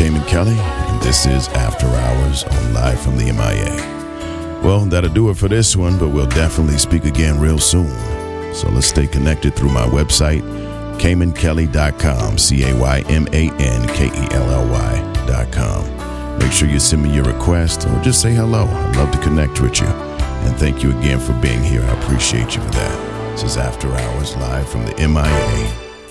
Cayman Kelly, and this is After Hours on Live from the MIA. Well, that'll do it for this one, but we'll definitely speak again real soon. So let's stay connected through my website, CaymanKelly.com, CaymanKelly.com. Make sure you send me your request or just say hello. I'd love to connect with you. And thank you again for being here. I appreciate you for that. This is After Hours live from the MIA.